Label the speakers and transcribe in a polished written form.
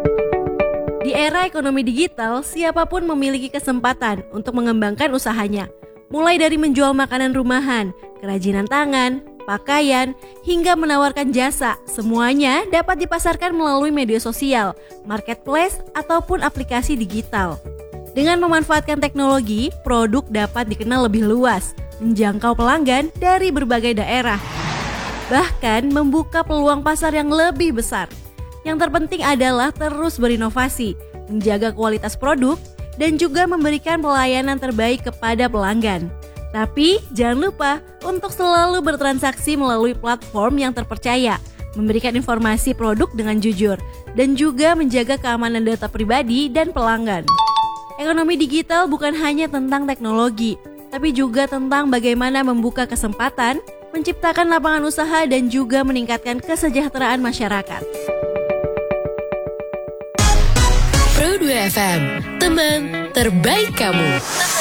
Speaker 1: Di era ekonomi digital, siapapun memiliki kesempatan untuk mengembangkan usahanya. Mulai dari menjual makanan rumahan, kerajinan tangan, pakaian, hingga menawarkan jasa, semuanya dapat dipasarkan melalui media sosial, marketplace, ataupun aplikasi digital. Dengan memanfaatkan teknologi, produk dapat dikenal lebih luas, menjangkau pelanggan dari berbagai daerah, bahkan membuka peluang pasar yang lebih besar. Yang terpenting adalah terus berinovasi, menjaga kualitas produk, dan juga memberikan pelayanan terbaik kepada pelanggan. Tapi jangan lupa untuk selalu bertransaksi melalui platform yang terpercaya, memberikan informasi produk dengan jujur, dan juga menjaga keamanan data pribadi dan pelanggan. Ekonomi digital bukan hanya tentang teknologi, tapi juga tentang bagaimana membuka kesempatan, menciptakan lapangan usaha, dan juga meningkatkan kesejahteraan masyarakat.
Speaker 2: Pro 2 FM, teman terbaik kamu.